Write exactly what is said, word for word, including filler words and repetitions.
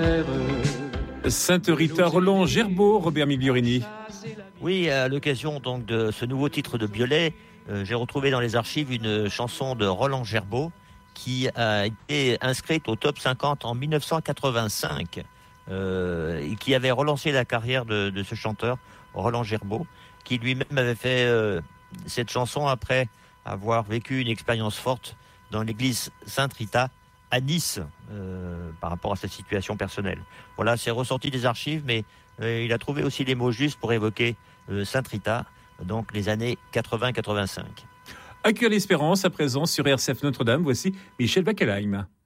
Sainte Rita Roland Gerbaud, Robert Migliorini. Oui, à l'occasion donc de ce nouveau titre de Biolay, euh, j'ai retrouvé dans les archives une chanson de Roland Gerbaud qui a été inscrite au top cinquante en dix-neuf cent quatre-vingt-cinq euh, et qui avait relancé la carrière de, de ce chanteur, Roland Gerbaud, qui lui-même avait fait euh, cette chanson après avoir vécu une expérience forte dans l'église Sainte Rita à Nice euh, par rapport à sa situation personnelle. Voilà, c'est ressorti des archives, mais euh, il a trouvé aussi les mots justes pour évoquer euh, Sainte Rita, donc les années quatre-vingts quatre-vingt-cinq. Accueil l'espérance à présent sur R C F Notre-Dame. Voici Michel Wackelheim.